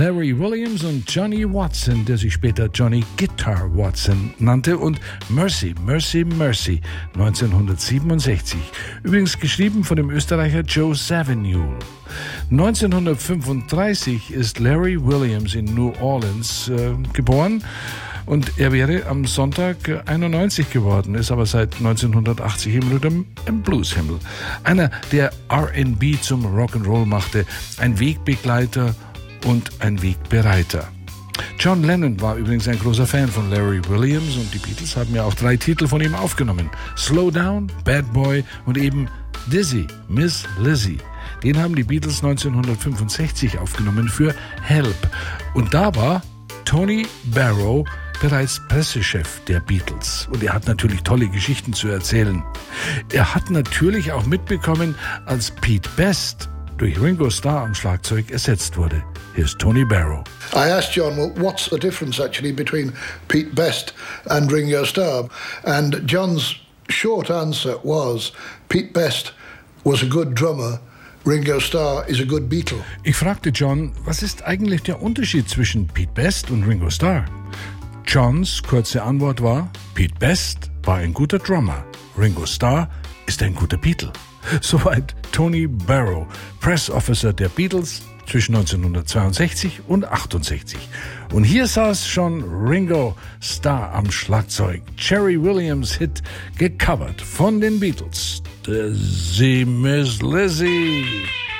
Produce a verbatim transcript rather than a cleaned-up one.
Larry Williams und Johnny Watson, der sich später Johnny Guitar Watson nannte, und Mercy, Mercy, Mercy neunzehnhundertsiebenundsechzig. Übrigens geschrieben von dem Österreicher Joe Zawinul. neunzehnhundertfünfunddreißig ist Larry Williams in New Orleans äh, geboren. Und er wäre am Sonntag einundneunzig geworden, ist aber seit neunzehnhundertachtzig im, im Blueshimmel. Einer, der R and B zum Rock'n'Roll machte, ein Wegbegleiter und ein Wegbereiter. John Lennon war übrigens ein großer Fan von Larry Williams und die Beatles haben ja auch drei Titel von ihm aufgenommen. Slow Down, Bad Boy und eben Dizzy, Miss Lizzy. Den haben die Beatles neunzehnhundertfünfundsechzig aufgenommen für Help. Und da war Tony Barrow bereits Pressechef der Beatles. Und er hat natürlich tolle Geschichten zu erzählen. Er hat natürlich auch mitbekommen, als Pete Best durch Ringo Starr am Schlagzeug ersetzt wurde. Here's Tony Barrow. I asked John, well, what's the difference actually between Pete Best and Ringo Starr? And John's short answer was, Pete Best was a good drummer, Ringo Starr is a good Beatle. Ich fragte John, was ist eigentlich der Unterschied zwischen Pete Best und Ringo Starr? Johns kurze Antwort war, Pete Best war ein guter Drummer, Ringo Starr ist ein guter Beatle. Soweit Tony Barrow, Press Officer der Beatles zwischen neunzehnhundertzweiundsechzig und achtundsechzig. Und hier saß schon Ringo Starr am Schlagzeug. Jerry Williams Hit gecovert von den Beatles. Dizzy Miss Lizzy.